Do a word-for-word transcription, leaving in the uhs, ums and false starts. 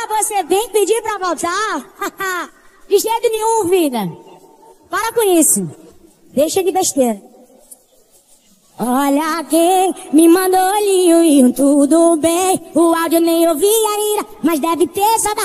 Agora você vem pedir pra voltar? De jeito nenhum, vida. Para com isso. Deixa de besteira. Olha quem me mandou olhinho, tudo bem. O áudio nem ouvi ainda, mas deve ter só da